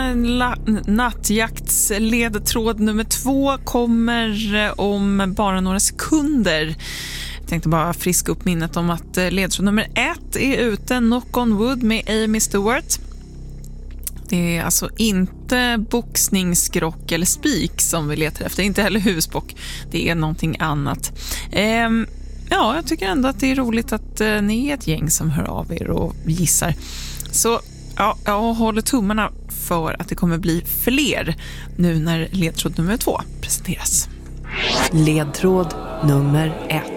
nattjaktsledtråd nummer 2 kommer om bara några sekunder. Jag tänkte bara friska upp minnet om att ledtråd nummer 1 är ute, Knock on Wood med Amy Stewart. Det är alltså inte boxningsskrock eller spik som vi letar efter, inte heller husbock. Det är någonting annat. Ja, jag tycker ändå att det är roligt att ni är ett gäng som hör av er och gissar. Så ja, jag håller tummarna för att det kommer bli fler nu när ledtråd nummer 2 presenteras. Ledtråd nummer 1.